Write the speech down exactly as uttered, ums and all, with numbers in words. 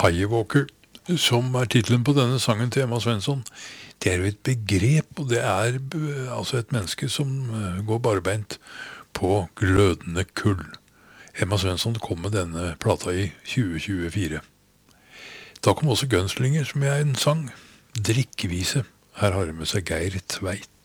Highwalker, som er titlen på denne sangen til Emma Svensson, det er jo et begrep, og det er uh, altså et menneske som uh, går barbeint på glødende kull. Emma Svensson kom med denne plata i tjue tjuefire. Da kom også Gunslinger, som er en sang. Drikkevise. Her har det med seg Geir Tveit.